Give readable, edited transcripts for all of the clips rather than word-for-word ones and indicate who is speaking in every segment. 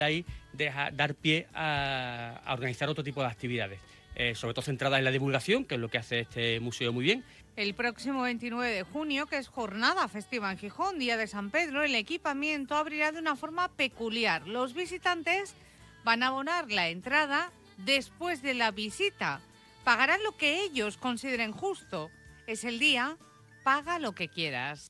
Speaker 1: ahí dar pie a organizar otro tipo de actividades, sobre todo centradas en la divulgación, que es lo que hace este museo muy bien.
Speaker 2: El próximo 29 de junio, que es jornada festiva en Gijón, Día de San Pedro, el equipamiento abrirá de una forma peculiar. Los visitantes van a abonar la entrada después de la visita. Pagarán lo que ellos consideren justo. Es el día, paga lo que quieras.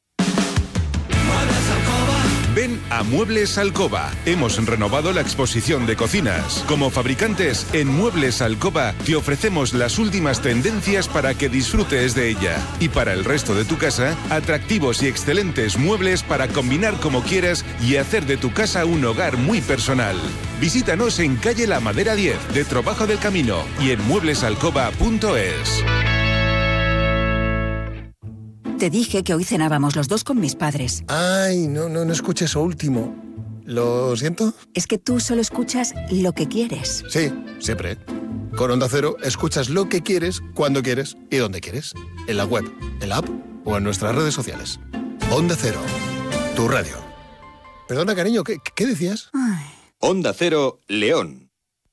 Speaker 3: Ven a Muebles Alcoba. Hemos renovado la exposición de cocinas. Como fabricantes, en Muebles Alcoba te ofrecemos las últimas tendencias para que disfrutes de ella. Y para el resto de tu casa, atractivos y excelentes muebles para combinar como quieras y hacer de tu casa un hogar muy personal. Visítanos en calle La Madera 10 de Trobajo del Camino y en mueblesalcoba.es.
Speaker 4: Te dije que hoy cenábamos los dos con mis padres.
Speaker 5: Ay, no escuché eso último. ¿Lo siento?
Speaker 4: Es que tú solo escuchas lo que quieres.
Speaker 5: Sí, siempre. Con Onda Cero escuchas lo que quieres, cuando quieres y donde quieres. En la web, en la app o en nuestras redes sociales. Onda Cero, tu radio. Perdona, cariño, ¿qué decías?
Speaker 4: Ay.
Speaker 6: Onda Cero, León.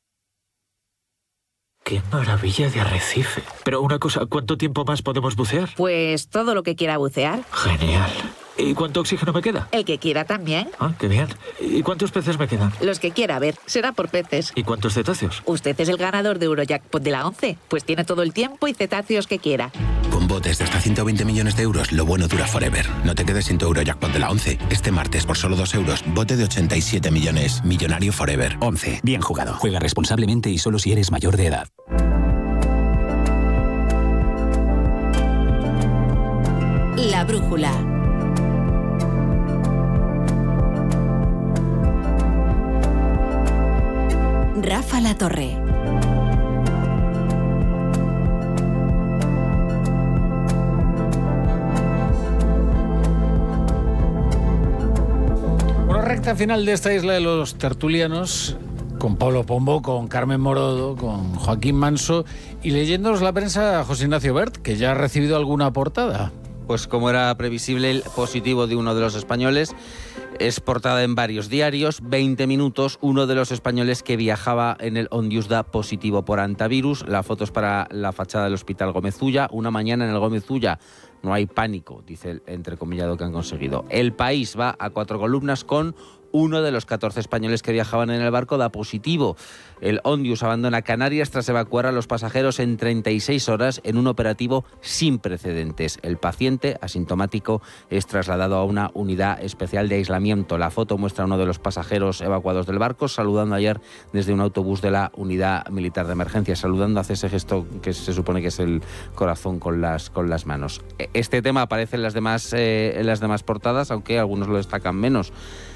Speaker 7: ¡Qué maravilla de arrecife! Pero una cosa, ¿cuánto tiempo más podemos bucear?
Speaker 8: Pues todo lo que quiera bucear.
Speaker 7: Genial. ¿Y cuánto oxígeno me queda?
Speaker 8: El que quiera también.
Speaker 7: Ah, qué bien. ¿Y cuántos peces me quedan?
Speaker 8: Los que quiera, a ver, será por peces.
Speaker 7: ¿Y cuántos cetáceos?
Speaker 8: Usted es el ganador de Eurojackpot de la 11, pues tiene todo el tiempo y cetáceos que quiera.
Speaker 9: Con botes de hasta 120 millones de euros, lo bueno dura forever. No te quedes sin tu Eurojackpot de la 11. Este martes, por solo 2 euros, bote de 87 millones. Millonario forever.
Speaker 10: 11. Bien jugado. Juega responsablemente y solo si eres mayor de edad.
Speaker 4: La brújula. Rafa La Torre.
Speaker 11: Bueno, recta final de esta isla de los tertulianos, con Pablo Pombo, con Carmen Morodo, con Joaquín Manso y leyéndonos la prensa José Ignacio Bert, que ya ha recibido alguna portada.
Speaker 12: Pues como era previsible, el positivo de uno de los españoles es portada en varios diarios. 20 minutos, uno de los españoles que viajaba en el Ondius da positivo por hantavirus. La foto es para la fachada del Hospital Gómez Ulla. Una mañana en el Gómez Ulla. No hay pánico, dice el entrecomillado que han conseguido. El País va a 4 columnas con uno de los 14 españoles que viajaban en el barco da positivo. El Ondius abandona Canarias tras evacuar a los pasajeros en 36 horas en un operativo sin precedentes. El paciente, asintomático, es trasladado a una unidad especial de aislamiento. La foto muestra a uno de los pasajeros evacuados del barco saludando ayer desde un autobús de la unidad militar de emergencia. Saludando, hace ese gesto que se supone que es el corazón con las manos. Este tema aparece en las demás portadas, aunque algunos lo destacan menos.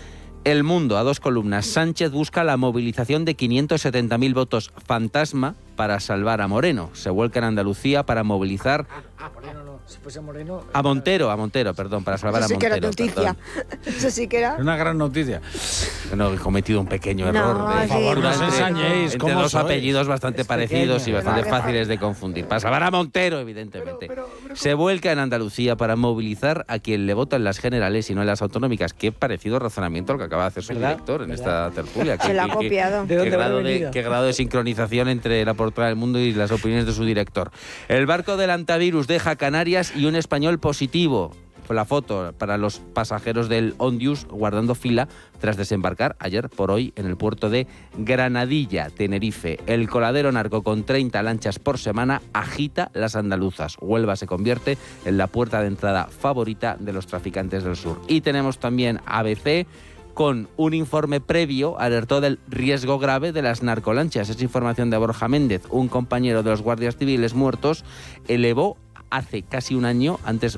Speaker 12: El Mundo, a 2 columnas. Sánchez busca la movilización de 570.000 votos fantasma para salvar a Moreno. Se vuelca en Andalucía para movilizar...
Speaker 13: Moreno no. Si fuese Moreno...
Speaker 12: A Montero, perdón, para salvar a Montero.
Speaker 13: Eso sí que era noticia. Eso sí que era...
Speaker 11: Una gran noticia.
Speaker 12: No, he cometido un pequeño error.
Speaker 11: Por favor, no os ensañéis.
Speaker 12: Entre dos apellidos bastante parecidos y bastante fáciles de confundir. Para salvar a Montero, evidentemente. Se vuelca en Andalucía para movilizar a quien le vota en las generales y no en las autonómicas. Qué parecido razonamiento al que acaba de hacer su director en esta tertulia.
Speaker 13: Se lo ha copiado.
Speaker 12: Qué grado de sincronización entre la portada del Mundo y las opiniones de su director. El barco del hantavirus deja Canarias y un español positivo. La foto para los pasajeros del Ondius guardando fila tras desembarcar ayer por hoy en el puerto de Granadilla, Tenerife. El coladero narco con 30 lanchas por semana agita las andaluzas. Huelva se convierte en la puerta de entrada favorita de los traficantes del sur. Y tenemos también ABC con un informe previo alertó del riesgo grave de las narcolanchas. Es información de Borja Méndez, un compañero de los guardias civiles muertos, elevó hace casi un año antes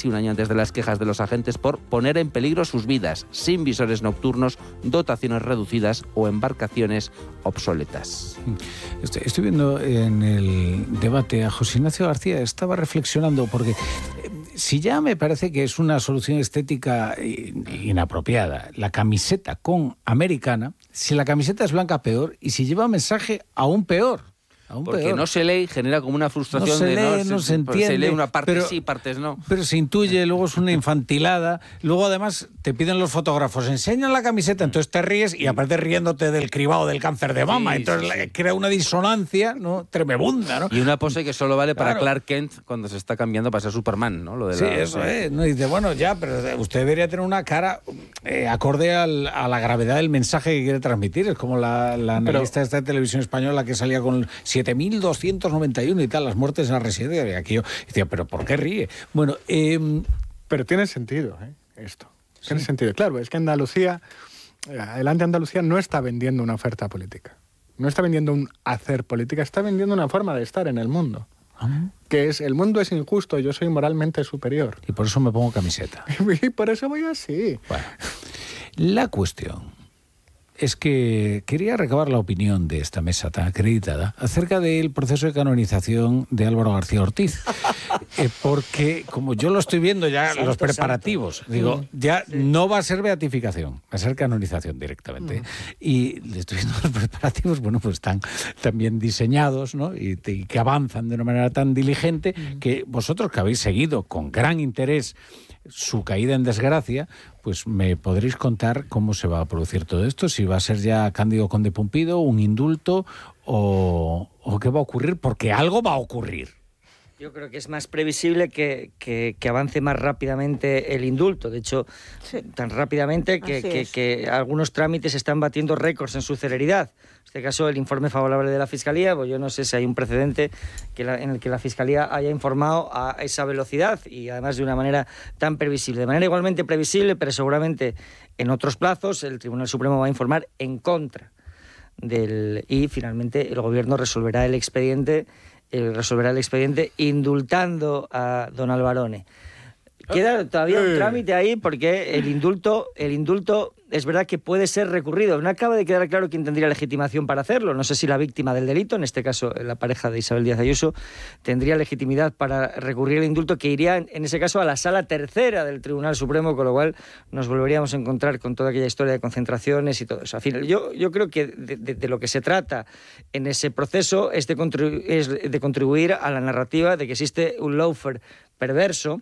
Speaker 12: de las quejas de los agentes por poner en peligro sus vidas, sin visores nocturnos, dotaciones reducidas o embarcaciones obsoletas.
Speaker 11: Estoy viendo en el debate a José Ignacio García, estaba reflexionando porque si ya me parece que es una solución estética inapropiada, la camiseta con americana, si la camiseta es blanca peor y si lleva mensaje aún peor.
Speaker 12: Porque
Speaker 11: peor.
Speaker 12: no se lee y genera como una frustración
Speaker 11: no se
Speaker 12: de
Speaker 11: lee, no se entiende.
Speaker 12: Se lee una parte
Speaker 11: pero,
Speaker 12: sí, partes no.
Speaker 11: Pero se intuye, luego es una infantilada. Luego además te piden los fotógrafos, enseñan la camiseta, entonces te ríes y aparte riéndote del cribado del cáncer de mama. Entonces crea una disonancia, ¿no? Tremebunda, ¿no?
Speaker 12: Y una pose que solo vale para
Speaker 11: Claro.
Speaker 12: Clark Kent cuando se está cambiando para ser Superman, ¿no? Lo de
Speaker 11: Sí, eso es. ¿no? Y dice, bueno, ya, pero usted debería tener una cara acorde a la gravedad del mensaje que quiere transmitir. Es como la analista esta de televisión española que salía con 7.291 y tal, las muertes en la residencia. Y aquí yo decía, ¿pero por qué ríe? Bueno,
Speaker 14: pero tiene sentido, esto. Tiene sentido. Claro, es que Andalucía, Adelante Andalucía no está vendiendo una oferta política. No está vendiendo un hacer política, está vendiendo una forma de estar en el mundo. Que es, el mundo es injusto, yo soy moralmente superior.
Speaker 11: Y por eso me pongo camiseta.
Speaker 14: Y por eso voy así.
Speaker 11: Bueno, la cuestión es que quería recabar la opinión de esta mesa tan acreditada acerca del proceso de canonización de Álvaro García Ortiz. Porque, como yo lo estoy viendo ya, los preparativos, digo, ya no va a ser beatificación, va a ser canonización directamente. Y le estoy viendo los preparativos, bueno, pues están también diseñados, ¿no? Y que avanzan de una manera tan diligente que vosotros que habéis seguido con gran interés su caída en desgracia, pues me podréis contar cómo se va a producir todo esto, si va a ser ya Cándido Conde Pumpido, un indulto o qué va a ocurrir, porque algo va a ocurrir.
Speaker 15: Yo creo que es más previsible que avance más rápidamente el indulto. De hecho, tan rápidamente que algunos trámites están batiendo récords en su celeridad. En este caso, el informe favorable de la Fiscalía, pues yo no sé si hay un precedente en el que la Fiscalía haya informado a esa velocidad y además de una manera tan previsible. De manera igualmente previsible, pero seguramente en otros plazos, el Tribunal Supremo va a informar en contra y finalmente el Gobierno resolverá el expediente indultando a don Alvarone. Queda todavía un trámite ahí porque el indulto es verdad que puede ser recurrido. No acaba de quedar claro quién tendría legitimación para hacerlo. No sé si la víctima del delito, en este caso la pareja de Isabel Díaz Ayuso, tendría legitimidad para recurrir el indulto, que iría en ese caso a la Sala Tercera del Tribunal Supremo, con lo cual nos volveríamos a encontrar con toda aquella historia de concentraciones y todo eso. Al final, yo creo que de lo que se trata en ese proceso es de contribuir a la narrativa de que existe un lawfare perverso,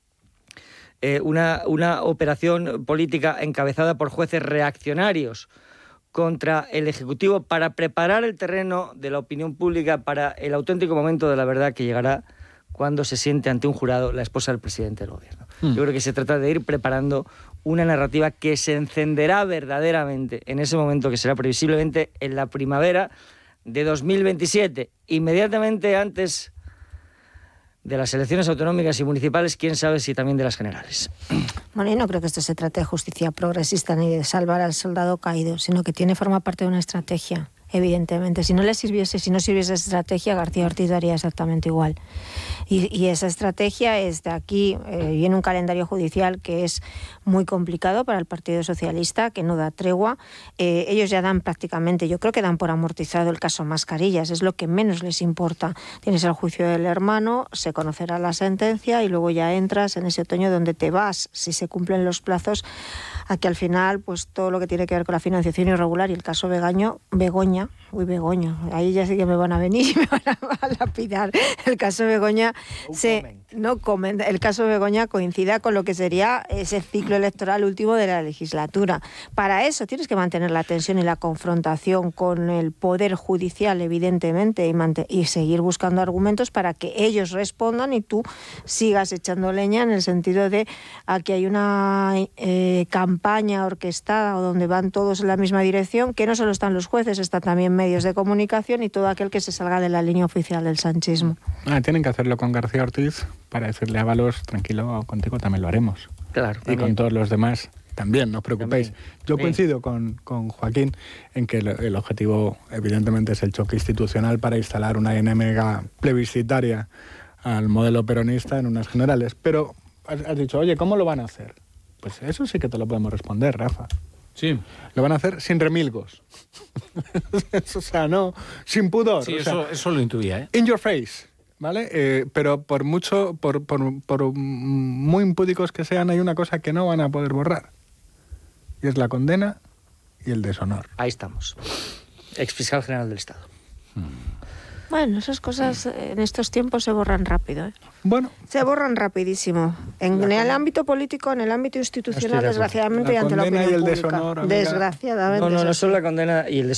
Speaker 15: una operación política encabezada por jueces reaccionarios contra el Ejecutivo para preparar el terreno de la opinión pública para el auténtico momento de la verdad que llegará cuando se siente ante un jurado la esposa del presidente del Gobierno. Yo creo que se trata de ir preparando una narrativa que se encenderá verdaderamente en ese momento, que será previsiblemente en la primavera de 2027, inmediatamente antes de las elecciones autonómicas y municipales, quién sabe si también de las generales.
Speaker 13: Bueno, yo no creo que esto se trate de justicia progresista ni de salvar al soldado caído, sino que forma parte de una estrategia, evidentemente. Si no sirviese esa estrategia, García Ortiz haría exactamente igual. Y esa estrategia es de aquí, viene un calendario judicial que es muy complicado para el Partido Socialista, que no da tregua. Ellos ya dan prácticamente, yo creo que dan por amortizado el caso Mascarillas, es lo que menos les importa. Tienes el juicio del hermano, se conocerá la sentencia y luego ya entras en ese otoño donde te vas, si se cumplen los plazos, a que al final pues todo lo que tiene que ver con la financiación irregular y el caso Begoña, ahí ya sí que me van a venir y me van a lapidar. El caso Begoña el caso Begoña coincida con lo que sería ese ciclo electoral último de la legislatura. Para eso tienes que mantener la tensión y la confrontación con el Poder Judicial, evidentemente, y seguir buscando argumentos para que ellos respondan y tú sigas echando leña, en el sentido de aquí hay una campaña orquestada o donde van todos en la misma dirección, que no solo están los jueces, están también medios de comunicación y todo aquel que se salga de la línea oficial del sanchismo.
Speaker 14: Tienen que hacerlo con García Ortiz para decirle a Ábalos, tranquilo, contigo también lo haremos.
Speaker 15: Claro.
Speaker 14: Y con todos los demás también, no os preocupéis.
Speaker 15: También.
Speaker 14: Yo coincido con Joaquín en que el objetivo evidentemente es el choque institucional para instalar una dinámica plebiscitaria al modelo peronista en unas generales. Pero has dicho, oye, ¿cómo lo van a hacer? Pues eso sí que te lo podemos responder, Rafa.
Speaker 11: Sí.
Speaker 14: Lo van a hacer sin remilgos. O sea, no, sin pudor.
Speaker 11: Sí,
Speaker 14: o sea,
Speaker 11: eso lo intuía, ¿eh?
Speaker 14: In your face, ¿vale? Pero por muy impúdicos que sean, hay una cosa que no van a poder borrar. Y es la condena y el deshonor.
Speaker 15: Ahí estamos. Exfiscal general del Estado.
Speaker 13: Bueno, esas cosas en estos tiempos se borran rápido.
Speaker 14: Bueno.
Speaker 13: Se borran rapidísimo. En el ámbito político, en el ámbito institucional, desgraciadamente, y ante la opinión pública.
Speaker 15: Deshonor, desgraciadamente. No solo la condena y el